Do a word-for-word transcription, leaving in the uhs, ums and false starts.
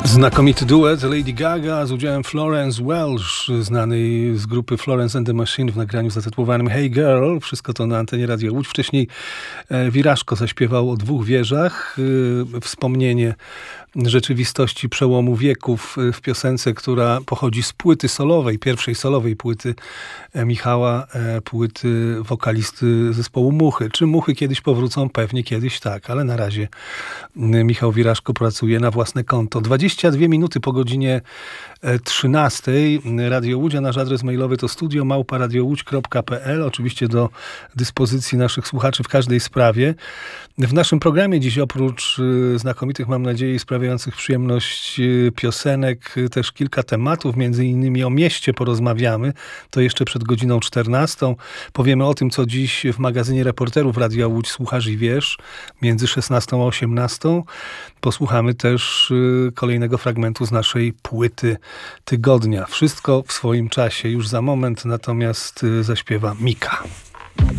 Znakomity duet Lady Gaga z udziałem Florence Welch, znanej z grupy Florence and the Machine w nagraniu zatytułowanym Hey Girl. Wszystko to na antenie Radia Łódź. Wcześniej Wiraszko zaśpiewał o dwóch wieżach. Wspomnienie rzeczywistości przełomu wieków w piosence, która pochodzi z płyty solowej, pierwszej solowej płyty Michała, płyty wokalisty zespołu Muchy. Czy Muchy kiedyś powrócą? Pewnie kiedyś tak, ale na razie Michał Wiraszko pracuje na własne konto. dwadzieścia dwie minuty po godzinie trzynastej. Radio Łódź, a nasz adres mailowy to studio małpa radio łódź kropka p l. Oczywiście do dyspozycji naszych słuchaczy w każdej sprawie. W naszym programie dziś oprócz znakomitych, mam nadzieję, sprawiających przyjemność piosenek, też kilka tematów, między innymi o mieście porozmawiamy. To jeszcze przed godziną czternastą. Powiemy o tym, co dziś w magazynie reporterów Radia Łódź słuchasz i wiesz, między szesnastą a osiemnastą. Posłuchamy też kolejnego fragmentu z naszej płyty tygodnia. Wszystko w swoim czasie. Już za moment natomiast zaśpiewa Mika.